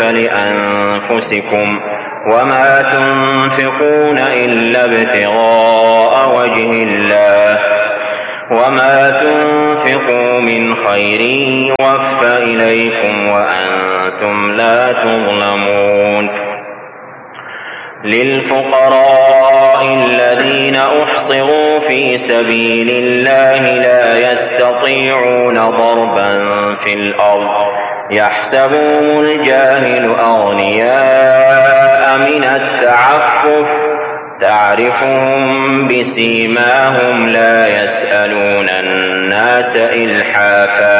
فلأنفسكم وما تنفقون إلا ابتغاء وجه الله وما تنفقوا من خير يوفى إليكم وأنتم لا تظلمون. للفقراء الذين أحصروا في سبيل الله لا يستطيعون ضربا في الأرض يحسبهم الجاهل أغنياء من التعفف تعرفهم بسيماهم لا يسألون الناس إلحافا